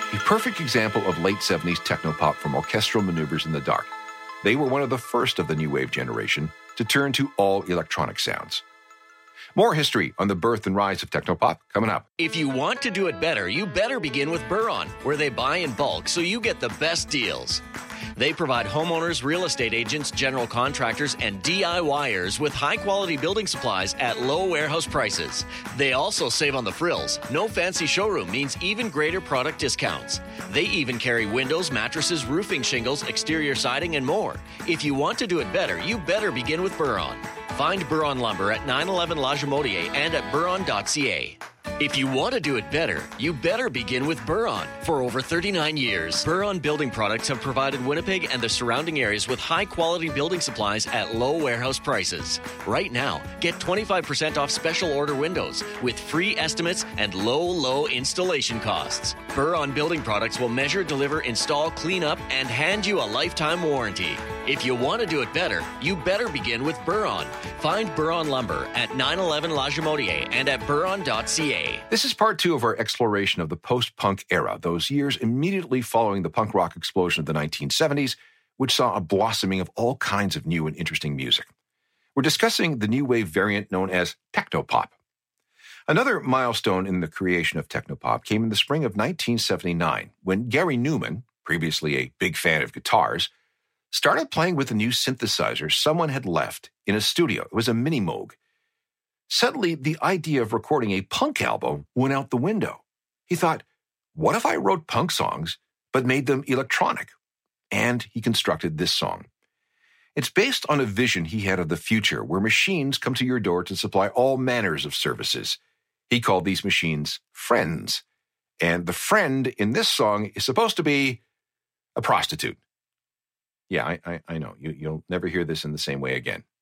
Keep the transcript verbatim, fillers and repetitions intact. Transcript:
a perfect example of late seventies technopop from orchestral maneuvers in the dark. They were one of the first of the new wave generation to turn to all electronic sounds. More history on the birth and rise of technopop coming up. If you want to do it better, you better begin with Buron, where they buy in bulk so you get the best deals. They provide homeowners, real estate agents, general contractors, and DIYers with high-quality building supplies at low warehouse prices. They also save on the frills. No fancy showroom means even greater product discounts. They even carry windows, mattresses, roofing shingles, exterior siding, and more. If you want to do it better, you better begin with Buron. Find Buron Lumber at nine eleven La Jamodier and at buron dot c a. If you want to do it better, you better begin with Buron. For over thirty-nine years, Buron Building Products have provided Winnipeg and the surrounding areas with high-quality building supplies at low warehouse prices. Right now, get twenty-five percent off special order windows with free estimates and low, low installation costs. Buron Building Products will measure, deliver, install, clean up, and hand you a lifetime warranty. If you want to do it better, you better begin with Buron. Find Buron Lumber at nine eleven La Jamodier and at buron dot c a. This is part two of our exploration of the post-punk era, those years immediately following the punk rock explosion of the nineteen seventies, which saw a blossoming of all kinds of new and interesting music. We're discussing the new wave variant known as technopop. Another milestone in the creation of technopop came in the spring of nineteen seventy-nine, when Gary Newman, previously a big fan of guitars, started playing with a new synthesizer someone had left in a studio. It was a Mini Moog. Suddenly, the idea of recording a punk album went out the window. He thought, what if I wrote punk songs but made them electronic? And he constructed this song. It's based on a vision he had of the future where machines come to your door to supply all manners of services. He called these machines friends. And the friend in this song is supposed to be a prostitute. Yeah, I, I, I know. You, you'll never hear this in the same way again.